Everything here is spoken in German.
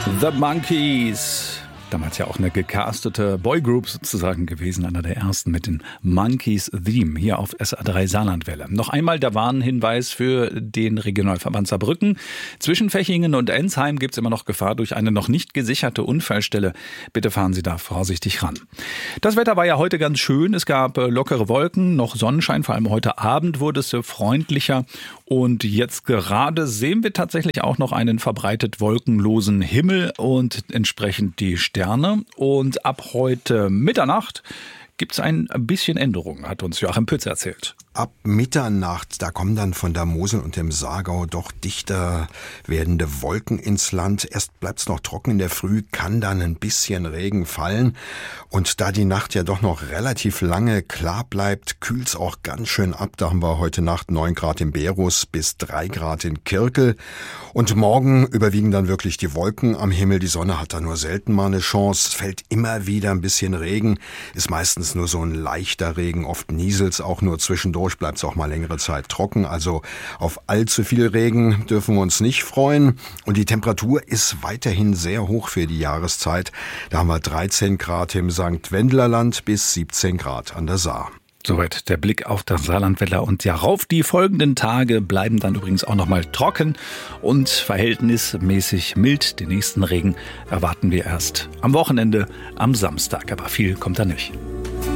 The Monkees. Damals ja auch eine gecastete Boygroup sozusagen gewesen, einer der ersten mit den Monkees Theme hier auf SA3 Saarlandwelle. Noch einmal der Warnhinweis für den Regionalverband Saarbrücken. Zwischen Fechingen und Ensheim gibt es immer noch Gefahr durch eine noch nicht gesicherte Unfallstelle. Bitte fahren Sie da vorsichtig ran. Das Wetter war ja heute ganz schön. Es gab lockere Wolken, noch Sonnenschein. Vor allem heute Abend wurde es freundlicher. Und jetzt gerade sehen wir tatsächlich auch noch einen verbreitet wolkenlosen Himmel und entsprechend die Sterne. Und ab heute Mitternacht gibt es ein bisschen Änderungen, hat uns Joachim Pütz erzählt. Ab Mitternacht, da kommen dann von der Mosel und dem Saargau doch dichter werdende Wolken ins Land. Erst bleibt's noch trocken in der Früh, kann dann ein bisschen Regen fallen. Und da die Nacht ja doch noch relativ lange klar bleibt, kühlt's auch ganz schön ab. Da haben wir heute Nacht 9 Grad in Berus bis 3 Grad in Kirkel. Und morgen überwiegen dann wirklich die Wolken am Himmel. Die Sonne hat da nur selten mal eine Chance. Es fällt immer wieder ein bisschen Regen. Ist meistens nur so ein leichter Regen. Oft nieselt's auch nur zwischendurch. Bleibt es auch mal längere Zeit trocken. Also auf allzu viel Regen dürfen wir uns nicht freuen. Und die Temperatur ist weiterhin sehr hoch für die Jahreszeit. Da haben wir 13 Grad im St. Wendlerland bis 17 Grad an der Saar. Soweit der Blick auf das Saarlandwetter und darauf. Die folgenden Tage bleiben dann übrigens auch nochmal trocken und verhältnismäßig mild. Den nächsten Regen erwarten wir erst am Wochenende, am Samstag. Aber viel kommt da nicht.